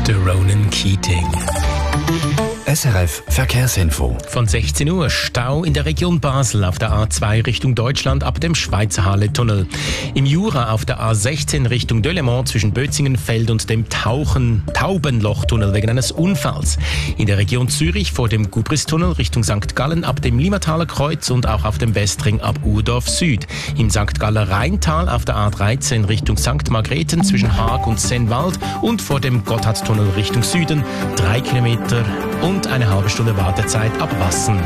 der Ronan Keating. SRF Verkehrsinfo. Von 16 Uhr Stau in der Region Basel auf der A2 Richtung Deutschland ab dem Schweizer Halle-Tunnel. Im Jura auf der A16 Richtung Delémont zwischen Bötzingenfeld und dem Taubenlochtunnel wegen eines Unfalls. In der Region Zürich vor dem Gubristunnel Richtung St. Gallen ab dem Limmataler Kreuz und auch auf dem Westring ab Urdorf Süd. Im St. Galler Rheintal auf der A13 Richtung St. Margrethen zwischen Haag und Sennwald und vor dem Gotthardtunnel Richtung Süden 3 Kilometer und eine halbe Stunde Wartezeit ab Wassen.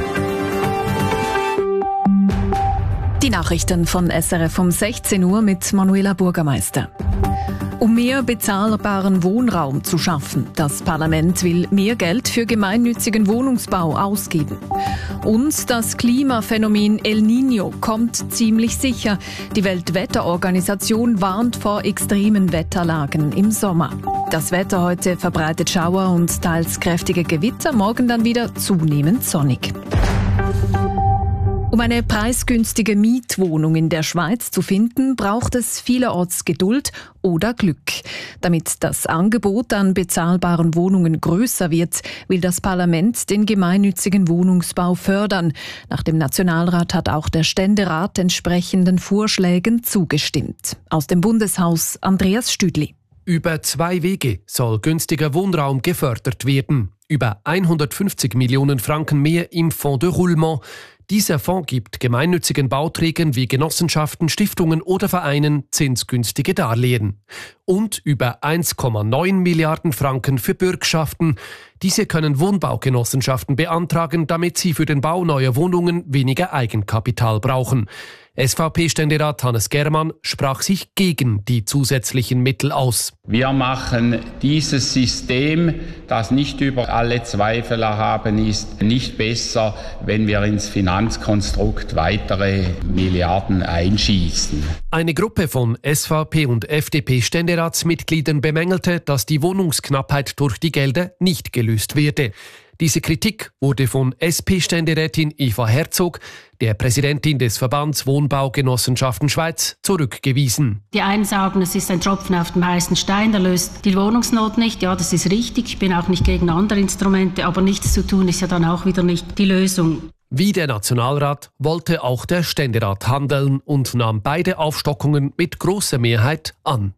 Die Nachrichten von SRF um 16 Uhr mit Manuela Bürgermeister. Um mehr bezahlbaren Wohnraum zu schaffen. Das Parlament will mehr Geld für gemeinnützigen Wohnungsbau ausgeben. Und das Klimaphänomen El Niño kommt ziemlich sicher. Die Weltwetterorganisation warnt vor extremen Wetterlagen im Sommer. Das Wetter heute verbreitet Schauer und teils kräftige Gewitter, morgen dann wieder zunehmend sonnig. Um eine preisgünstige Mietwohnung in der Schweiz zu finden, braucht es vielerorts Geduld oder Glück. Damit das Angebot an bezahlbaren Wohnungen größer wird, will das Parlament den gemeinnützigen Wohnungsbau fördern. Nach dem Nationalrat hat auch der Ständerat entsprechenden Vorschlägen zugestimmt. Aus dem Bundeshaus Andreas Stüdli. Über 2 Wege soll günstiger Wohnraum gefördert werden. Über 150 Millionen Franken mehr im Fonds de Roulement. Dieser Fonds gibt gemeinnützigen Bauträgern wie Genossenschaften, Stiftungen oder Vereinen zinsgünstige Darlehen. Und über 1,9 Milliarden Franken für Bürgschaften. Diese können Wohnbaugenossenschaften beantragen, damit sie für den Bau neuer Wohnungen weniger Eigenkapital brauchen. SVP-Ständerat Hannes Germann sprach sich gegen die zusätzlichen Mittel aus. Wir machen dieses System, das nicht über alle Zweifel erhaben ist, nicht besser, wenn wir ins Finanzkonstrukt weitere Milliarden einschießen. Eine Gruppe von SVP- und FDP-Ständeratsmitgliedern bemängelte, dass die Wohnungsknappheit durch die Gelder nicht gelöst werde. Diese Kritik wurde von SP-Ständerätin Eva Herzog, der Präsidentin des Verbands Wohnbaugenossenschaften Schweiz, zurückgewiesen. Die einen sagen, es ist ein Tropfen auf dem heißen Stein, der löst die Wohnungsnot nicht. Ja, das ist richtig. Ich bin auch nicht gegen andere Instrumente, aber nichts zu tun ist ja dann auch wieder nicht die Lösung. Wie der Nationalrat wollte auch der Ständerat handeln und nahm beide Aufstockungen mit großer Mehrheit an.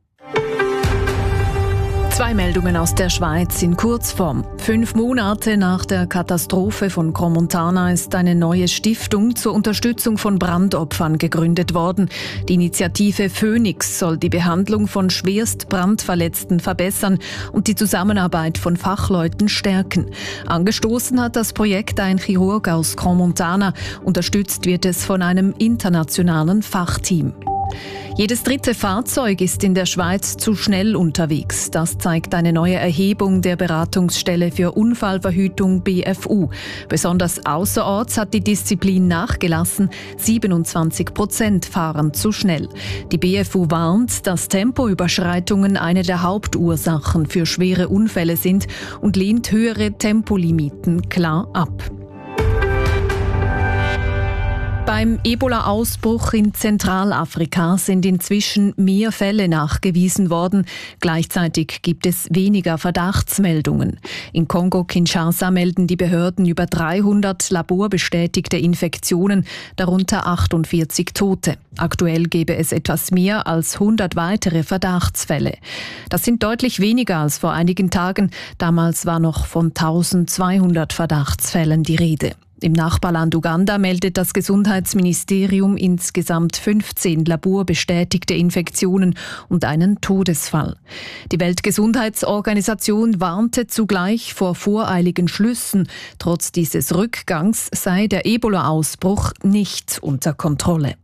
2 Meldungen aus der Schweiz in Kurzform. 5 Monate nach der Katastrophe von Crans-Montana ist eine neue Stiftung zur Unterstützung von Brandopfern gegründet worden. Die Initiative Phoenix soll die Behandlung von schwerst Brandverletzten verbessern und die Zusammenarbeit von Fachleuten stärken. Angestoßen hat das Projekt ein Chirurg aus Crans-Montana. Unterstützt wird es von einem internationalen Fachteam. Jedes 3. Fahrzeug ist in der Schweiz zu schnell unterwegs. Das zeigt eine neue Erhebung der Beratungsstelle für Unfallverhütung BFU. Besonders außerorts hat die Disziplin nachgelassen. 27% fahren zu schnell. Die BFU warnt, dass Tempoüberschreitungen eine der Hauptursachen für schwere Unfälle sind und lehnt höhere Tempolimiten klar ab. Beim Ebola-Ausbruch in Zentralafrika sind inzwischen mehr Fälle nachgewiesen worden. Gleichzeitig gibt es weniger Verdachtsmeldungen. In Kongo-Kinshasa melden die Behörden über 300 laborbestätigte Infektionen, darunter 48 Tote. Aktuell gäbe es etwas mehr als 100 weitere Verdachtsfälle. Das sind deutlich weniger als vor einigen Tagen. Damals war noch von 1200 Verdachtsfällen die Rede. Im Nachbarland Uganda meldet das Gesundheitsministerium insgesamt 15 laborbestätigte Infektionen und einen Todesfall. Die Weltgesundheitsorganisation warnte zugleich vor voreiligen Schlüssen. Trotz dieses Rückgangs sei der Ebola-Ausbruch nicht unter Kontrolle.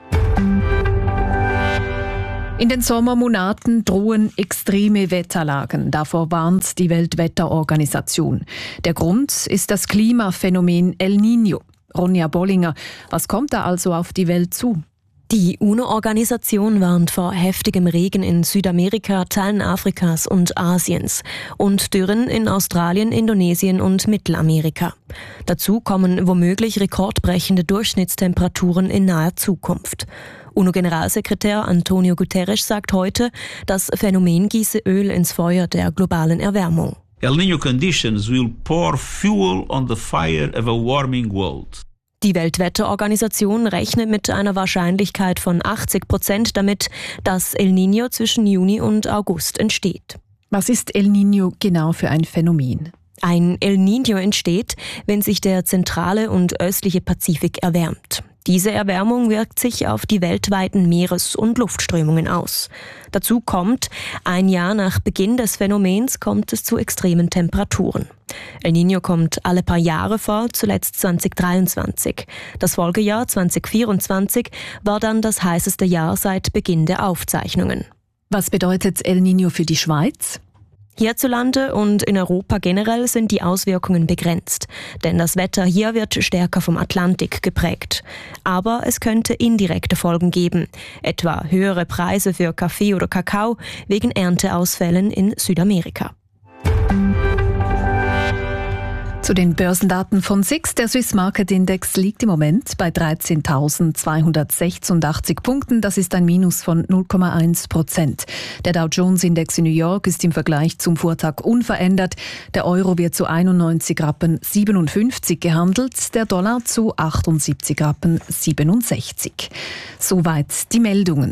In den Sommermonaten drohen extreme Wetterlagen. Davor warnt die Weltwetterorganisation. Der Grund ist das Klimaphänomen El Niño. Ronja Bollinger, was kommt da also auf die Welt zu? Die UNO-Organisation warnt vor heftigem Regen in Südamerika, Teilen Afrikas und Asiens und Dürren in Australien, Indonesien und Mittelamerika. Dazu kommen womöglich rekordbrechende Durchschnittstemperaturen in naher Zukunft. UNO-Generalsekretär Antonio Guterres sagt heute, das Phänomen gieße Öl ins Feuer der globalen Erwärmung. El Niño conditions will pour fuel on the fire of a warming world. Die Weltwetterorganisation rechnet mit einer Wahrscheinlichkeit von 80% damit, dass El Niño zwischen Juni und August entsteht. Was ist El Niño genau für ein Phänomen? Ein El Niño entsteht, wenn sich der zentrale und östliche Pazifik erwärmt. Diese Erwärmung wirkt sich auf die weltweiten Meeres- und Luftströmungen aus. Dazu kommt, ein Jahr nach Beginn des Phänomens kommt es zu extremen Temperaturen. El Niño kommt alle paar Jahre vor, zuletzt 2023. Das Folgejahr 2024 war dann das heißeste Jahr seit Beginn der Aufzeichnungen. Was bedeutet El Niño für die Schweiz? Hierzulande und in Europa generell sind die Auswirkungen begrenzt, denn das Wetter hier wird stärker vom Atlantik geprägt. Aber es könnte indirekte Folgen geben, etwa höhere Preise für Kaffee oder Kakao wegen Ernteausfällen in Südamerika. Zu den Börsendaten von SIX. Der Swiss Market Index liegt im Moment bei 13.286 Punkten. Das ist ein Minus von 0,1%. Der Dow Jones Index in New York ist im Vergleich zum Vortag unverändert. Der Euro wird zu 91,57 Rappen gehandelt, der Dollar zu 78,67 Rappen. Soweit die Meldungen.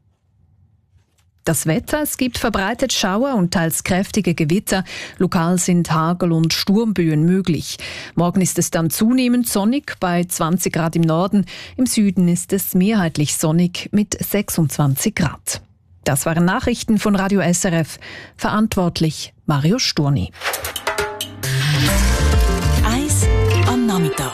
Das Wetter, es gibt verbreitet Schauer und teils kräftige Gewitter. Lokal sind Hagel- und Sturmböen möglich. Morgen ist es dann zunehmend sonnig bei 20 Grad im Norden. Im Süden ist es mehrheitlich sonnig mit 26 Grad. Das waren Nachrichten von Radio SRF. Verantwortlich Mario Sturni. Eis am Nachmittag.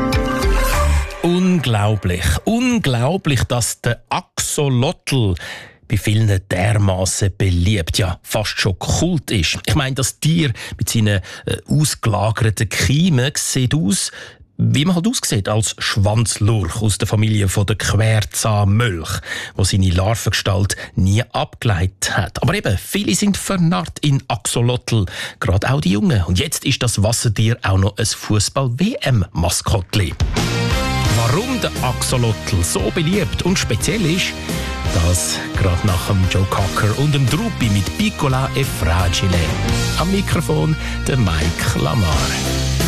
Unglaublich, dass der Axolotl bei vielen dermassen beliebt, ja fast schon Kult ist. Ich meine, das Tier mit seinen ausgelagerten Kiemen sieht aus, wie man halt aussieht, als Schwanzlurch aus der Familie der Querzahnmölch, wo seine Larvengestalt nie abgeleitet hat. Aber eben, viele sind vernarrt in Axolotl, gerade auch die Jungen. Und jetzt ist das Wassertier auch noch ein Fußball-WM-Maskottli. Warum der Axolotl so beliebt und speziell ist, das gerade nach dem Joe Cocker und dem Drupi mit Piccola e Fragile. Am Mikrofon der Mike Lamar.